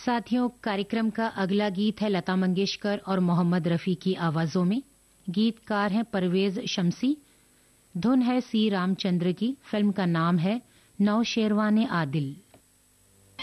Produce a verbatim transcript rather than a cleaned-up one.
साथियों, कार्यक्रम का अगला गीत है लता मंगेशकर और मोहम्मद रफी की आवाजों में। गीतकार हैं परवेज शमसी। धुन है सी रामचंद्र की। फिल्म का नाम है नौशेरवाने आदिल।